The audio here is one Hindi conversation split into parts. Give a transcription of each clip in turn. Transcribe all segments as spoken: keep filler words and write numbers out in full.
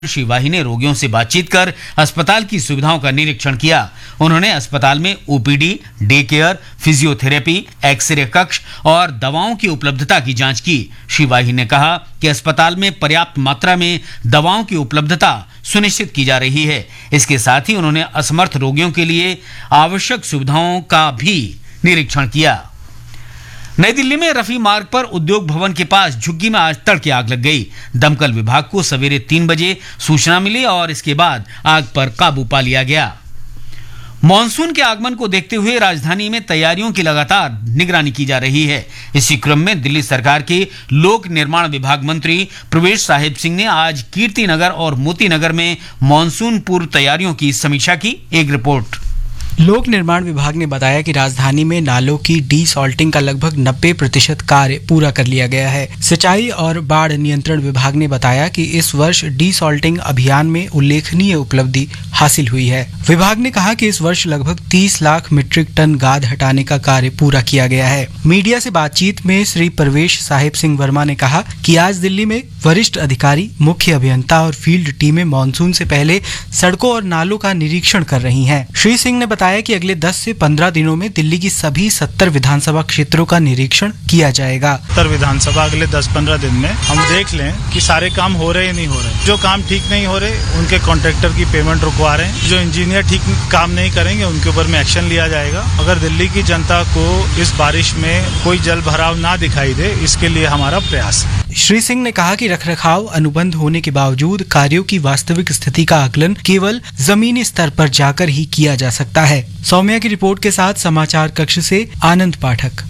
श्री वाही ने रोगियों से बातचीत कर अस्पताल की सुविधाओं का निरीक्षण किया। उन्होंने अस्पताल में OPD, day care, physiotherapy, x ray कक्ष और दवाओं की उपलब्धता की जांच की। श्री वाही ने कहा कि अस्पताल में पर्याप्त मात्रा में दवाओं की उपलब्धता सुनिश्चित की जा रही है। इसके साथ ही उन्होंने असमर्थ रोगियों के लिए आवश्यक सुविधाओं का भी निरीक्षण किया। नई दिल्ली में रफी मार्ग पर उद्योग भवन के पास झुग्गी में आज तड़के आग लग गई। दमकल विभाग को सवेरे तीन बजे सूचना मिली और इसके बाद आग पर काबू पा लिया गया। मॉनसून के आगमन को देखते हुए राजधानी में तैयारियों की लगातार निगरानी की जा रही है। इसी क्रम में दिल्ली सरकार के लोक निर्माण विभाग मंत्री प्रवेश साहिब सिंह ने आज कीर्ति नगर और मोती नगर में मॉनसून पूर्व तैयारियों की समीक्षा की। एक रिपोर्ट। लोक निर्माण विभाग ने बताया कि राजधानी में नालों की डी सॉल्टिंग का लगभग नब्बे प्रतिशत कार्य पूरा कर लिया गया है। सिंचाई और बाढ़ नियंत्रण विभाग ने बताया कि इस वर्ष डी सॉल्टिंग अभियान में उल्लेखनीय उपलब्धि हासिल हुई है। विभाग ने कहा कि इस वर्ष लगभग तीस लाख मीट्रिक टन गाद हटाने का कार्य पूरा किया गया है। मीडिया से बातचीत में श्री प्रवेश साहिब सिंह वर्मा ने कहा कि आज दिल्ली में वरिष्ठ अधिकारी, मुख्य अभियंता और फील्ड टीमें मानसून से पहले सड़कों और नालों का निरीक्षण कर रही हैं। श्री सिंह ने बताया कि अगले दस से पंद्रह दिनों में दिल्ली की सभी सत्तर विधानसभा क्षेत्रों का निरीक्षण किया जाएगा। सत्तर विधानसभा अगले दस पंद्रह दिन में हम देख लें कि सारे काम हो रहे हैं नहीं हो रहे। जो काम ठीक नहीं हो रहे उनके कॉन्ट्रैक्टर की पेमेंट रुकवा रहे हैं। जो इंजीनियर ठीक काम नहीं करेंगे उनके ऊपर में एक्शन लिया जाएगा। अगर दिल्ली की जनता को इस बारिश में कोई जल भराव ना दिखाई दे, इसके लिए हमारा प्रयास है। श्री सिंह ने कहा कि रखरखाव अनुबंध होने के बावजूद कार्यों की वास्तविक स्थिति का आकलन केवल जमीनी स्तर पर जाकर ही किया जा सकता है। सौम्या की रिपोर्ट के साथ समाचार कक्ष से आनंद पाठक।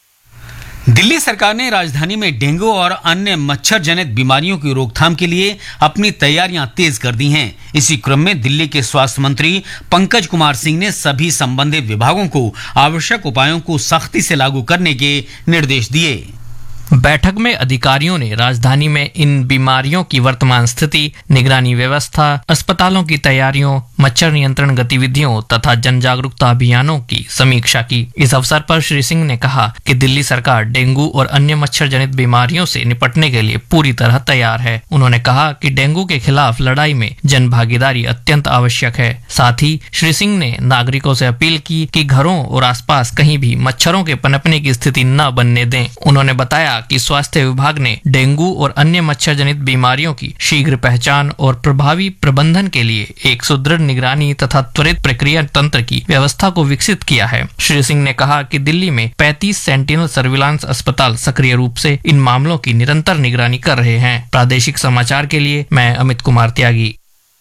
दिल्ली सरकार ने राजधानी में डेंगू और अन्य मच्छर जनित बीमारियों की रोकथाम के लिए अपनी तैयारियां तेज कर दी हैं। इसी क्रम में दिल्ली के स्वास्थ्य मंत्री पंकज कुमार सिंह ने सभी संबंधित विभागों को आवश्यक उपायों को सख्ती से लागू करने के निर्देश दिए। बैठक में अधिकारियों ने राजधानी में इन बीमारियों की वर्तमान स्थिति, निगरानी व्यवस्था, अस्पतालों की तैयारियों, मच्छर नियंत्रण गतिविधियों तथा जन जागरूकता अभियानों की समीक्षा की। इस अवसर पर श्री सिंह ने कहा कि दिल्ली सरकार डेंगू और अन्य मच्छर जनित बीमारियों से निपटने के लिए पूरी तरह तैयार है। उन्होंने कहा कि डेंगू के खिलाफ लड़ाई में जन भागीदारी अत्यंत आवश्यक है। साथ ही श्री सिंह ने नागरिकों से अपील की कि घरों और आसपास कहीं भी मच्छरों के पनपने की स्थिति न बनने दें। उन्होंने बताया कि स्वास्थ्य विभाग ने डेंगू और अन्य मच्छर जनित बीमारियों की शीघ्र पहचान और प्रभावी प्रबंधन के लिए एक सुदृढ़ निगरानी तथा त्वरित प्रक्रिया तंत्र की व्यवस्था को विकसित किया है। श्री सिंह ने कहा कि दिल्ली में पैंतीस सेंटिनल सर्विलांस अस्पताल सक्रिय रूप से इन मामलों की निरंतर निगरानी कर रहे हैं। प्रादेशिक समाचार के लिए मैं अमित कुमार त्यागी।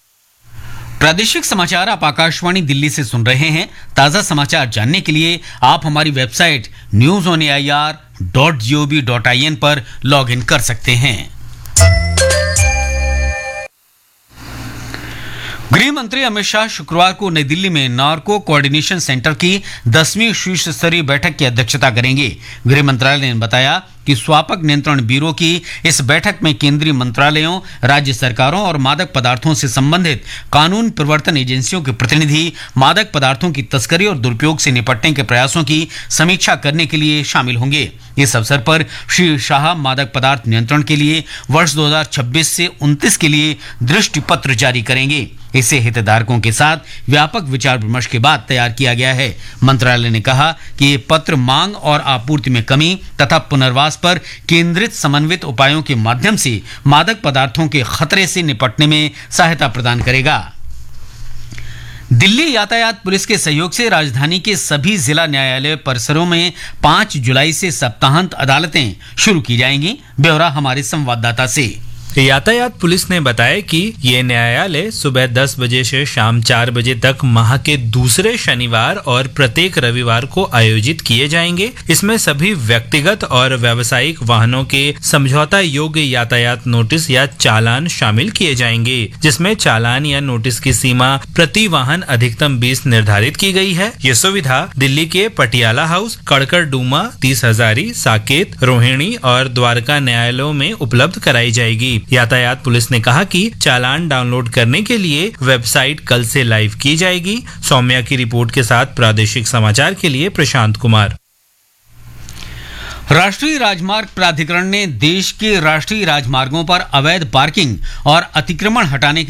प्रादेशिक समाचार आप आकाशवाणी दिल्ली से सुन रहे हैं। ताजा समाचार जानने के लिए आप हमारी website news on A I R dot G O V dot I N पर लॉग इन कर सकते हैं। गृह मंत्री अमित शाह शुक्रवार को नई दिल्ली में नार्को कोऑर्डिनेशन सेंटर की दसवीं शीर्ष स्तरीय बैठक की अध्यक्षता करेंगे। गृह मंत्रालय ने बताया कि स्वापक नियंत्रण ब्यूरो की इस बैठक में केंद्रीय मंत्रालयों, राज्य सरकारों और मादक पदार्थों से संबंधित कानून प्रवर्तन एजेंसियों के प्रतिनिधि मादक पदार्थों की तस्करी और दुरुपयोग से निपटने के प्रयासों की समीक्षा करने के लिए शामिल होंगे। इस अवसर पर श्री शाह मादक पदार्थ नियंत्रण के लिए वर्ष दो हज़ार छब्बीस से उनतीस के लिए दृष्टि पत्र जारी करेंगे। इसे हितधारकों के साथ व्यापक विचार विमर्श के बाद तैयार किया गया है। मंत्रालय ने कहा कि ये पत्र मांग और आपूर्ति में कमी तथा पुनर्वास पर केंद्रित समन्वित उपायों के माध्यम से मादक पदार्थों के खतरे से निपटने में सहायता प्रदान करेगा। दिल्ली यातायात पुलिस के सहयोग से राजधानी के सभी जिला न्यायालय परिसरों में पाँच जुलाई से सप्ताहांत अदालतें शुरू की जाएंगी। ब्यौरा हमारे संवाददाता से। यातायात पुलिस ने बताया कि ये न्यायालय सुबह दस बजे से शाम चार बजे तक माह के दूसरे शनिवार और प्रत्येक रविवार को आयोजित किए जाएंगे। इसमें सभी व्यक्तिगत और व्यावसायिक वाहनों के समझौता योग्य यातायात नोटिस या चालान शामिल किए जाएंगे, जिसमें चालान या नोटिस की सीमा प्रति वाहन अधिकतम बीस निर्धारित की गई है। ये सुविधा दिल्ली के पटियाला हाउस, कड़कड़डूमा, तीस हजारी, साकेत, रोहिणी और द्वारका न्यायालयों में उपलब्ध कराई जाएगी। यातायात पुलिस ने कहा कि चालान डाउनलोड करने के लिए वेबसाइट कल से लाइव की जाएगी। सौम्या की रिपोर्ट के साथ प्रादेशिक समाचार के लिए प्रशांत कुमार। राष्ट्रीय राजमार्ग प्राधिकरण ने देश के राष्ट्रीय राजमार्गों पर अवैध पार्किंग और अतिक्रमण हटाने